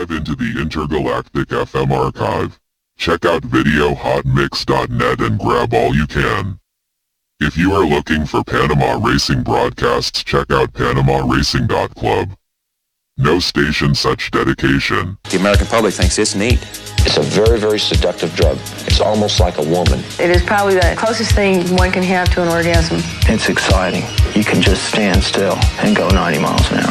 dive into the intergalactic FM archive. Check out videohotmix.net and grab all you can. If you are looking for Panama Racing broadcasts, check out PanamaRacing.club. No station such dedication. The American public thinks it's neat. It's a very, very seductive drug. It's almost like a woman. It is probably the closest thing one can have to an orgasm. It's exciting. You can just stand still and go 90 miles an hour.